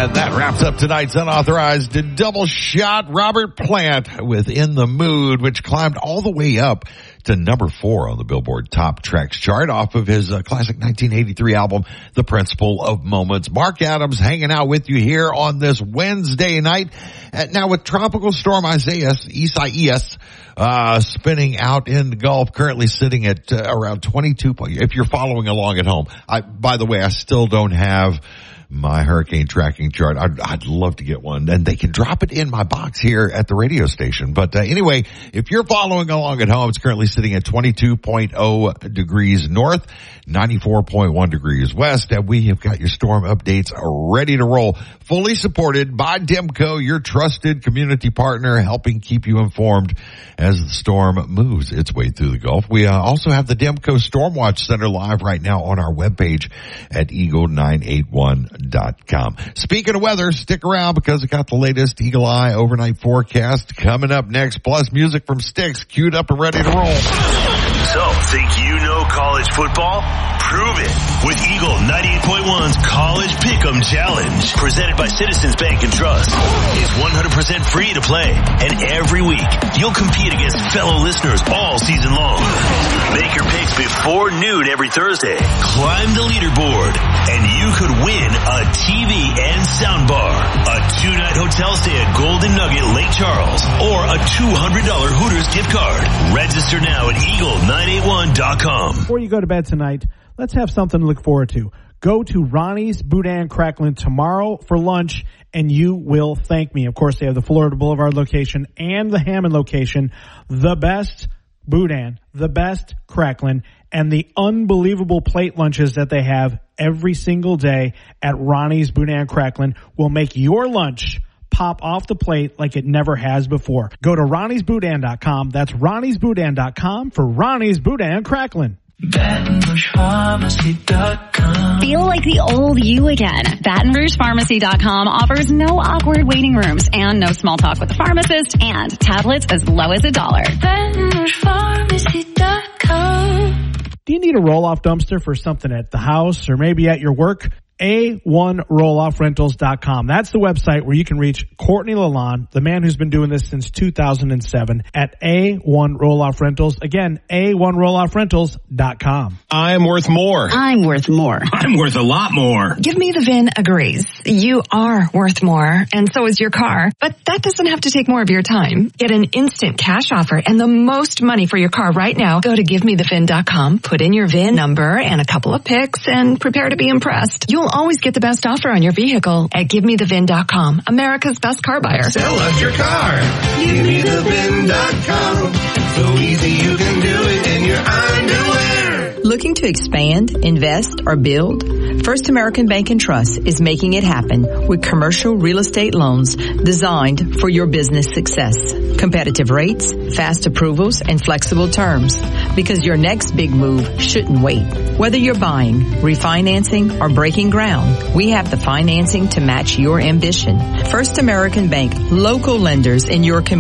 And that wraps up tonight's Unauthorized Double Shot. Robert Plant with In the Mood, which climbed all the way up to number 4 on the Billboard Top Tracks chart off of his classic 1983 album, The Principle of Moments. Mark Adams hanging out with you here on this Wednesday night. Now with Tropical Storm Isaias spinning out in the Gulf, currently sitting at around 22. If you're following along at home, by the way, I still don't have my hurricane tracking chart. I'd love to get one, and they can drop it in my box here at the radio station. But anyway, if you're following along at home, it's currently sitting at 22.0 degrees north, 94.1 degrees west, and we have got your storm updates ready to roll. Fully supported by Demco, your trusted community partner, helping keep you informed as the storm moves its way through the Gulf. We also have the Demco Stormwatch Center live right now on our webpage at eagle981.com. Speaking of weather, stick around because we got the latest Eagle Eye overnight forecast coming up next, plus music from Styx queued up and ready to roll. So, think you know college football? Prove it with Eagle 98.1's College Pick'em Challenge, presented by Citizens Bank and Trust. It's 100% free to play, and every week you'll compete against fellow listeners all season long. Make your picks before noon every Thursday. Climb the leaderboard, and you could win a TV and soundbar, a 2-night hotel stay at Golden Nugget Lake Charles, or a $200 Hooters gift card. Register now at eagle981.com. Before you go to bed tonight, let's have something to look forward to. Go to Ronnie's Boudin Cracklin tomorrow for lunch, and you will thank me. Of course, they have the Florida Boulevard location and the Hammond location. The best Boudin, the best Cracklin, and the unbelievable plate lunches that they have every single day at Ronnie's Boudin Cracklin will make your lunch pop off the plate like it never has before. Go to Ronnie'sBoudin.com. That's Ronnie'sBoudin.com for Ronnie's Boudin Cracklin. BatonRougePharmacy.com. Feel like the old you again. BatonRougePharmacy.com offers no awkward waiting rooms and no small talk with the pharmacist and tablets as low as $1. BatonRougePharmacy.com. Do you need a roll-off dumpster for something at the house or maybe at your work? A1RollOffRentals.com. That's the website where you can reach Courtney Lalonde, the man who's been doing this since 2007, at A1 Roll-Off Rentals. Again, A1RollOffRentals.com. I'm worth more. I'm worth more. I'm worth a lot more. Give Me the VIN agrees. You are worth more, and so is your car. But that doesn't have to take more of your time. Get an instant cash offer and the most money for your car right now. Go to GiveMeTheVIN.com, put in your VIN number and a couple of pics, and prepare to be impressed. You'll always get the best offer on your vehicle at GiveMeTheVIN.com, America's best car buyer. Sell us your car. GiveMeTheVIN.com. So easy you can do it in your underwear. Looking to expand, invest, or build? First American Bank and Trust is making it happen with commercial real estate loans designed for your business success. Competitive rates, fast approvals, and flexible terms. Because your next big move shouldn't wait. Whether you're buying, refinancing, or breaking ground, we have the financing to match your ambition. First American Bank, local lenders in your community.